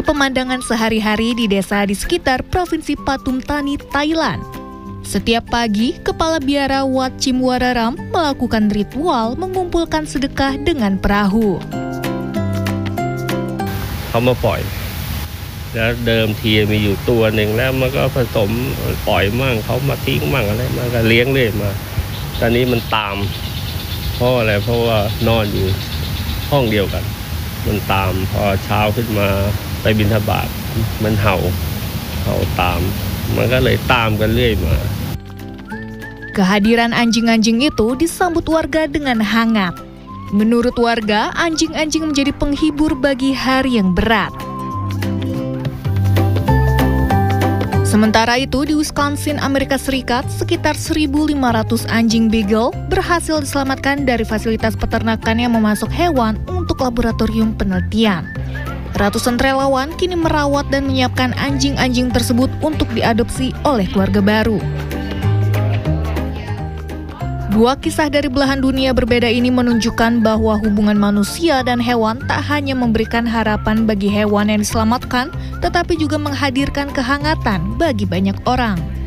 pemandangan sehari-hari di desa di sekitar Provinsi Pathum Thani, Thailand. Setiap pagi, Kepala Biara Wat Chim Wararam melakukan ritual mengumpulkan sedekah dengan perahu. เขามาปล่อยแล้วเดิมทีมีอยู่ตัวหนึ่งแล้วมันก็ผสมปล่อยมั่งเขามาทิ้งมั่งอะไรมันก็เลี้ยงเรื่อยมาตอนนี้มันตามเพราะอะไรเพราะว่านอนอยู่ห้องเดียวกันมันตามพอเช้าขึ้นมาไปบิณฑบาตมันเห่าตามมันก็เลยตามกันเรื่อยมา Kehadiran anjing-anjing itu disambut warga dengan hangat. Menurut warga, anjing-anjing menjadi penghibur bagi hari yang berat. Sementara itu, di Wisconsin, Amerika Serikat, sekitar 1.500 anjing beagle berhasil diselamatkan dari fasilitas peternakan yang memasuk hewan untuk laboratorium penelitian. Ratusan relawan kini merawat dan menyiapkan anjing-anjing tersebut untuk diadopsi oleh keluarga baru. Dua kisah dari belahan dunia berbeda ini menunjukkan bahwa hubungan manusia dan hewan tak hanya memberikan harapan bagi hewan yang diselamatkan, tetapi juga menghadirkan kehangatan bagi banyak orang.